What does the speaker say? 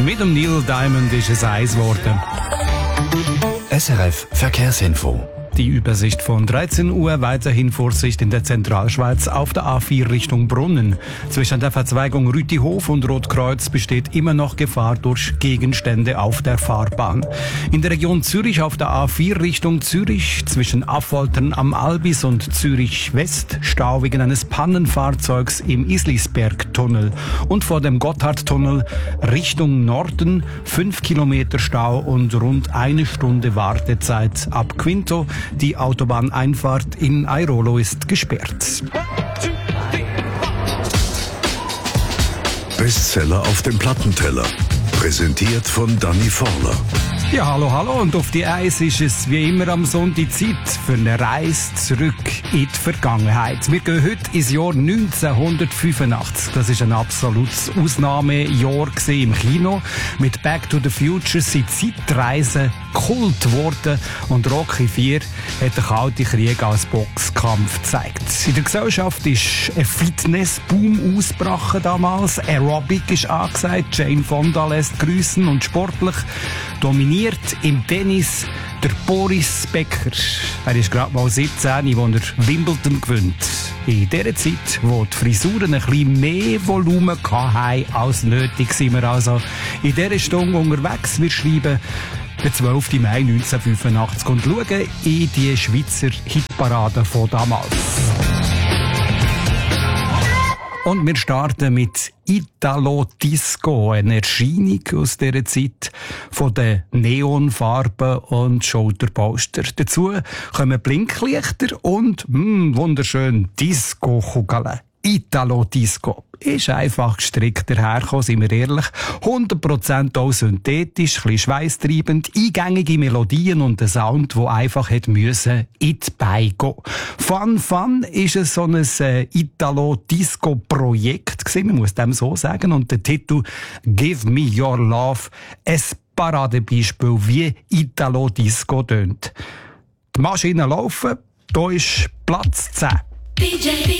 Mit dem Neil Diamond ist es 1 geworden. SRF Verkehrsinfo. Die Übersicht von 13 Uhr, weiterhin Vorsicht in der Zentralschweiz auf der A4 Richtung Brunnen. Zwischen der Verzweigung Rütihof und Rotkreuz besteht immer noch Gefahr durch Gegenstände auf der Fahrbahn. In der Region Zürich auf der A4 Richtung Zürich zwischen Affoltern am Albis und Zürich West Stau wegen eines Pannenfahrzeugs im Islisbergtunnel. Und vor dem Gotthardtunnel Richtung Norden 5 Kilometer Stau und rund 1 Stunde Wartezeit ab Quinto. Die Autobahneinfahrt in Airolo ist gesperrt. Bestseller auf dem Plattenteller. Präsentiert von Danny Forler. Ja, hallo und auf die Eis ist es wie immer am Sonntag Zeit für eine Reise zurück in die Vergangenheit. Wir gehen heute ins Jahr 1985. Das ist ein absolutes Ausnahmejahr im Kino. Mit Back to the Future sind Zeitreisen Kult geworden und Rocky IV hat den Kalten Krieg als Boxkampf gezeigt. In der Gesellschaft ist ein Fitnessboom ausgebrochen damals. Aerobic ist angesagt, Jane Fonda lässt grüßen und sportlich dominiert im Tennis der Boris Becker. Er ist gerade mal 17, als er Wimbledon gewinnt. In der Zeit, wo die Frisuren ein bisschen mehr Volumen hatten als nötig, sind wir also in dieser Stunde unterwegs. Wir schreiben den 12. Mai 1985 und schauen in die Schweizer Hitparade von damals. Und wir starten mit Italo Disco, eine Erscheinung aus dieser Zeit von den Neonfarben und Schulterposter. Dazu kommen Blinklichter und wunderschön Disco-Kugeln. Italo Disco ist einfach gestrickt dahergekommen, sind wir ehrlich. 100% auch synthetisch, ein bisschen schweisstreibend, eingängige Melodien und ein Sound, der einfach hätte müssen in die Beine gehen. Fun ist es so ein Italo Disco Projekt gewesen, man muss dem so sagen. Und der Titel Give Me Your Love, ein Paradebeispiel, wie Italo Disco tönt. Die Maschinen laufen, da ist Platz 10.